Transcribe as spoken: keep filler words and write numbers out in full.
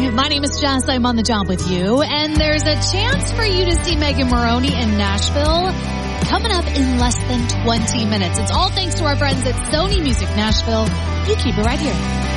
My name is Jess. I'm on the job with you. And there's a chance for you to see Megan Moroney in Nashville coming up in less than twenty minutes. It's all thanks to our friends at Sony Music Nashville. You keep it right here.